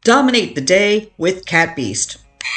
Dominate the day with Cat Beast.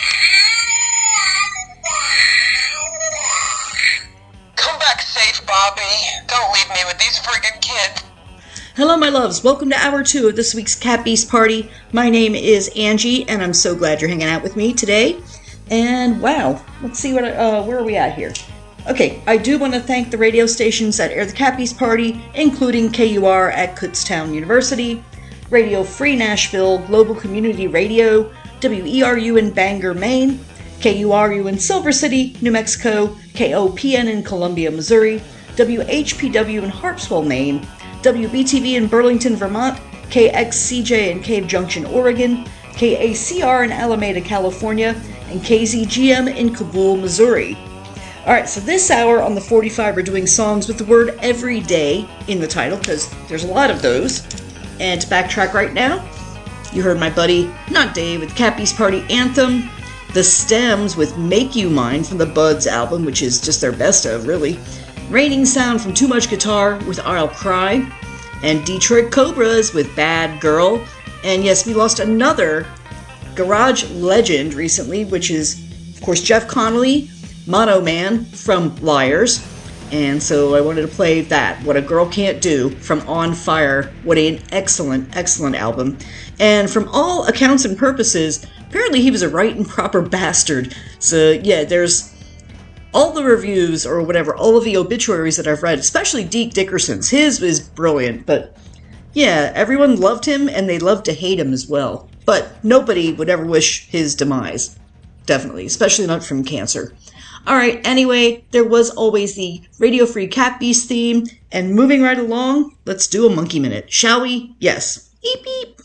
Come back safe, Bobby. Don't leave me with these friggin' kids. Hello, my loves. Welcome to Hour 2 of this week's Cat Beast Party. My name is Angie, and I'm so glad you're hanging out with me today. And wow, let's see where are we at here. Okay, I do want to thank the radio stations that air the Cat Beast Party, including KUR at Kutztown University, Radio Free Nashville, Global Community Radio, WERU in Bangor, Maine, KURU in Silver City, New Mexico, KOPN in Columbia, Missouri, WHPW in Harpswell, Maine, WBTV in Burlington, Vermont, KXCJ in Cave Junction, Oregon, KACR in Alameda, California, and KZGM in Kabul, Missouri. Alright, so this hour on the 45 we're doing songs with the word everyday in the title, because there's a lot of those. And to backtrack right now, you heard my buddy, not Dave, with Cat Beast Party Anthem, The Stems with Make You Mine from the Buds album, which is just their best of, really. Raining Sound from Too Much Guitar with I'll Cry, and Detroit Cobras with Bad Girl. And yes, we lost another garage legend recently, which is, of course, Jeff Connolly, Mono Man from Liars. And so I wanted to play that, What a Girl Can't Do, from On Fire. What an excellent, excellent album. And from all accounts and purposes, apparently he was a right and proper bastard. So yeah, there's all the reviews, or whatever, all of the obituaries that I've read, especially Deke Dickerson's. His was brilliant, but yeah, everyone loved him, and they loved to hate him as well. But nobody would ever wish his demise. Definitely, especially not from cancer. Alright, anyway, there was always the Radio Free Cat Beast theme, and moving right along, let's do a monkey minute, shall we? Yes. Eep, eep.